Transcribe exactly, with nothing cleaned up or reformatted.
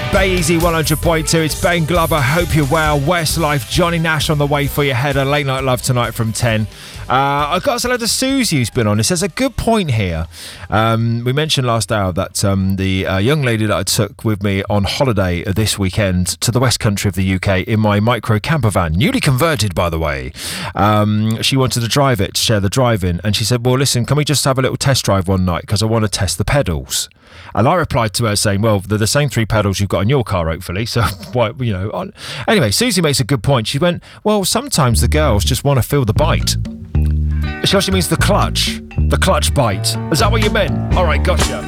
Bay Easy one hundred point two. It's Ben Glover. Hope you're well. Westlife, Johnny Nash on the way for your header. Late Night Love tonight from ten. Uh, I've got a load of Susie who's been on. It says a good point here. Um, we mentioned last hour that um, the uh, young lady that I took with me on holiday this weekend to the west country of the U K in my micro camper van, newly converted by the way, um, she wanted to drive it, share the drive-in, and she said, well listen, can we just have a little test drive one night because I want to test the pedals. And I replied to her saying, well, they're the same three pedals you've got in your car, hopefully. So, why, you know. On... Anyway, Susie makes a good point. She went, well, sometimes the girls just want to feel the bite. She actually means the clutch. The clutch bite. Is that what you meant? All right, gotcha.